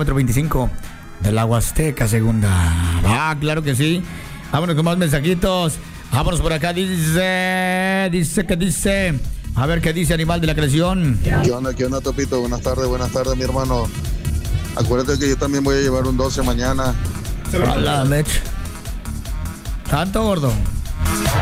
kilómetro 25 de la Huasteca Segunda. Ah, claro que sí. Vámonos con más mensajitos. Vámonos por acá. Dice. A ver qué dice Animal de la Creación. ¿Qué onda, Topito? Buenas tardes, mi hermano. Acuérdate que yo también voy a llevar un 12 mañana. Hola, Mech. ¿Tanto, gordo?